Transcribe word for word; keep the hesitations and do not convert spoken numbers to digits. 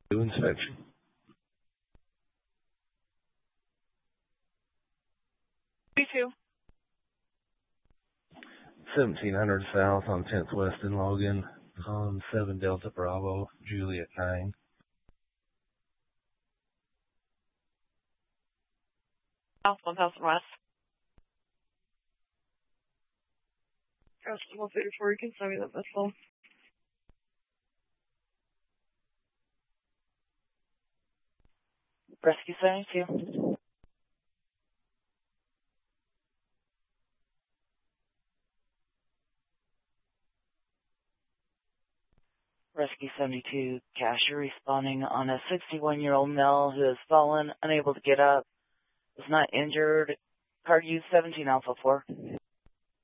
Do inspection. B two. seventeen hundred South on tenth West in Logan. On seven Delta Bravo, Juliet nine. South one thousand West. Rescue one thirty-four, you can send me that missile. Rescue seventy-two. Rescue seventy-two, Casher responding on a sixty-one-year-old male who has fallen, unable to get up, is not injured. Card use seventeen Alpha four.